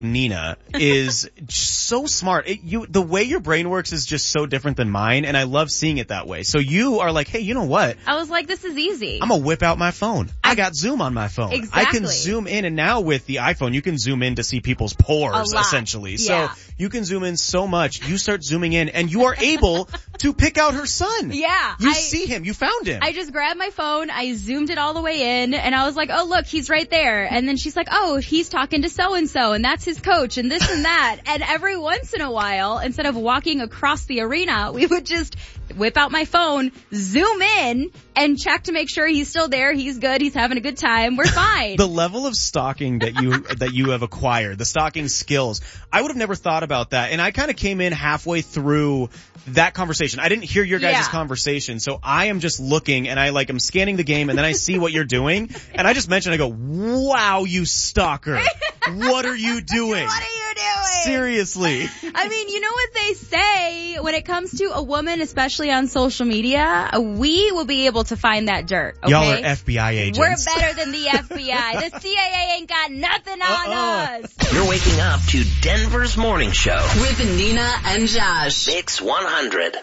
Nina is so smart. The way your brain works is just so different than mine, and I love seeing it that way. So you are like, hey, you know what? I was like, this is easy. I'm gonna whip out my phone. I got Zoom on my phone. Exactly. I can zoom in, and now with the iPhone, you can zoom in to see people's pores, essentially. Yeah. So you can zoom in so much. You start zooming in, and you are able to pick out her son. Yeah. You see him. You found him. I just grabbed my phone, I zoomed it all the way in, and I was like, oh, look, he's right there. And then she's like, oh, he's talking to so-and-so, and that's his coach, and this and that. And every once in a while, instead of walking across the arena, we would just whip out my phone, zoom in, and check to make sure he's still there, he's good, he's having a good time, we're fine. The level of stalking that you have acquired, the stalking skills, I would have never thought about that. And I kind of came in halfway through that conversation. I didn't hear your guys' conversation, so I am just looking, and I'm scanning the game, and then I see what you're doing, and I just mentioned, I go, wow, you stalker. What are you doing? What are you doing? Seriously. I mean, you know what they say when it comes to a woman, especially on social media, we will be able to find that dirt, okay? Y'all are FBI agents. We're better than the FBI. The CIA ain't got nothing on us. You're waking up to Denver's Morning Show with Nina and Josh. Mix 100.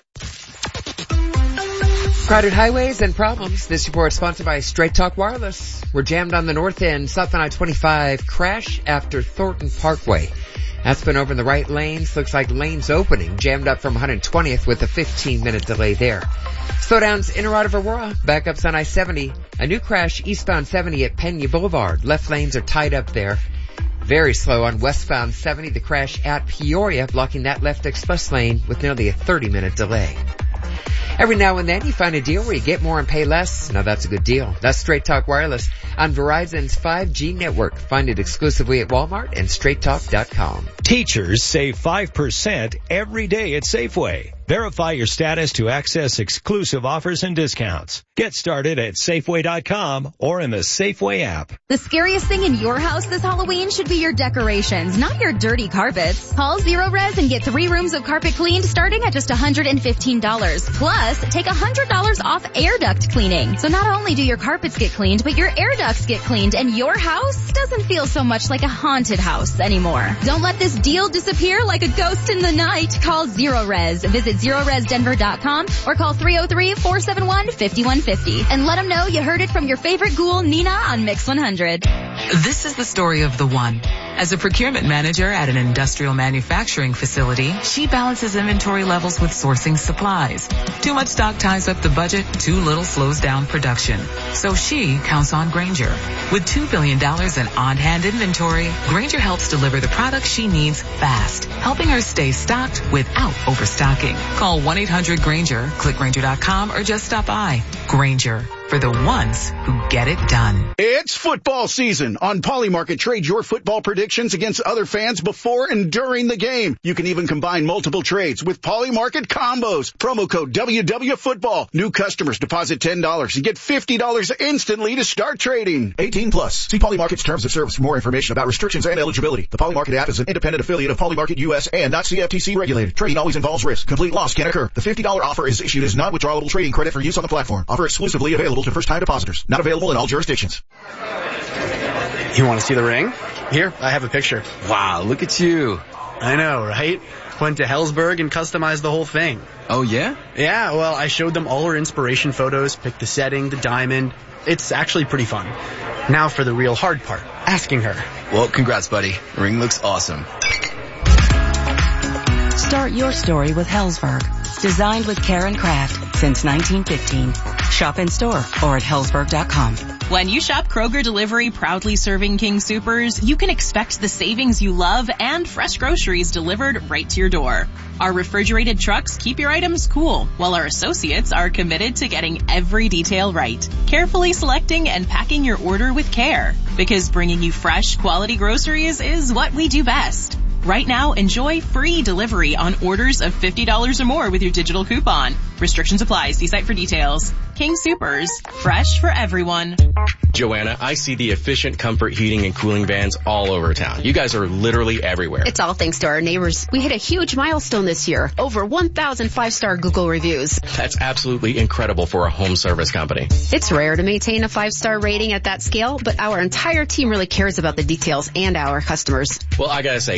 Crowded highways and problems. This report sponsored by Straight Talk Wireless. We're jammed on the north end, south on I-25. Crash after Thornton Parkway. That's been over in the right lanes. Looks like lanes opening. Jammed up from 120th with a 15-minute delay there. Slowdowns in or out of Aurora. Backups on I-70. A new crash eastbound 70 at Pena Boulevard. Left lanes are tied up there. Very slow on westbound 70. The crash at Peoria, blocking that left express lane with nearly a 30-minute delay. Every now and then you find a deal where you get more and pay less. Now that's a good deal. That's Straight Talk Wireless on Verizon's 5G network. Find it exclusively at Walmart and straighttalk.com. Teachers save 5% every day at Safeway. Verify your status to access exclusive offers and discounts. Get started at Safeway.com or in the Safeway app. The scariest thing in your house this Halloween should be your decorations, not your dirty carpets. Call Zero Res and get 3 rooms of carpet cleaned starting at just $115. Plus, take $100 off air duct cleaning. So not only do your carpets get cleaned, but your air ducts get cleaned, and your house doesn't feel so much like a haunted house anymore. Don't let this deal disappear like a ghost in the night. Call Zero Res. Visit ZeroResDenver.com or call 303-471-5150 and let them know you heard it from your favorite ghoul, Nina, on Mix 100. This is the story of the one. As a procurement manager at an industrial manufacturing facility, she balances inventory levels with sourcing supplies. Too much stock ties up the budget, too little slows down production. So she counts on Grainger. With $2 billion in on-hand inventory, Grainger helps deliver the products she needs fast, helping her stay stocked without overstocking. Call 1-800-GRAINGER, click Grainger.com, or just stop by. Grainger, for the ones who get it done. It's football season. On Polymarket, trade your football predictions against other fans before and during the game. You can even combine multiple trades with Polymarket combos. Promo code WWFootball. New customers deposit $10 and get $50 instantly to start trading. 18 plus. See Polymarket's terms of service for more information about restrictions and eligibility. The Polymarket app is an independent affiliate of Polymarket US and not CFTC regulated. Trading always involves risk. Complete loss can occur. The $50 offer is issued as non-withdrawable trading credit for use on the platform. Offer exclusively available to first-time depositors. Not available in all jurisdictions. You want to see the ring? Here, I have a picture. Wow, look at you. I know, right? Went to Helzberg and customized the whole thing. Oh, yeah? Yeah, well, I showed them all her inspiration photos, picked the setting, the diamond. It's actually pretty fun. Now for the real hard part, asking her. Well, congrats, buddy. The ring looks awesome. Start your story with Helzberg. Designed with care and craft since 1915. Shop in store or at Helzberg.com. When you shop Kroger Delivery, proudly serving King Soopers, you can expect the savings you love and fresh groceries delivered right to your door. Our refrigerated trucks keep your items cool, while our associates are committed to getting every detail right, carefully selecting and packing your order with care. Because bringing you fresh, quality groceries is what we do best. Right now, enjoy free delivery on orders of $50 or more with your digital coupon. Restrictions apply. See site for details. King Soopers, fresh for everyone. Joanna, I see the efficient comfort heating and cooling vans all over town. You guys are literally everywhere. It's all thanks to our neighbors. We hit a huge milestone this year. Over 1,000 5-star Google reviews. That's absolutely incredible for a home service company. It's rare to maintain a 5-star rating at that scale, but our entire team really cares about the details and our customers. Well, I gotta say,